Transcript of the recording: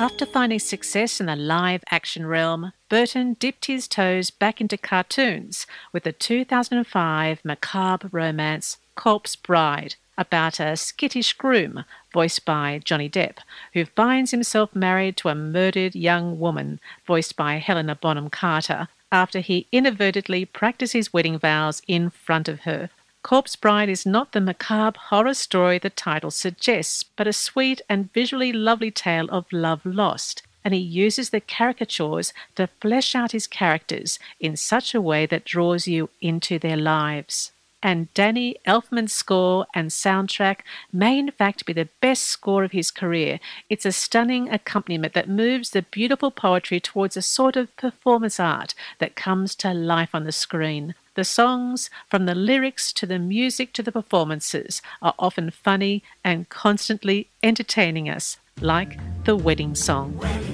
After finding success in the live-action realm, Burton dipped his toes back into cartoons with the 2005 macabre romance Corpse Bride, about a skittish groom, voiced by Johnny Depp, who finds himself married to a murdered young woman, voiced by Helena Bonham Carter, after he inadvertently practiced his wedding vows in front of her. Corpse Bride is not the macabre horror story the title suggests, but a sweet and visually lovely tale of love lost, and he uses the caricatures to flesh out his characters in such a way that draws you into their lives. And Danny Elfman's score and soundtrack may in fact be the best score of his career. It's a stunning accompaniment that moves the beautiful poetry towards a sort of performance art that comes to life on the screen. The songs, from the lyrics to the music to the performances, are often funny and constantly entertaining us, like the wedding song.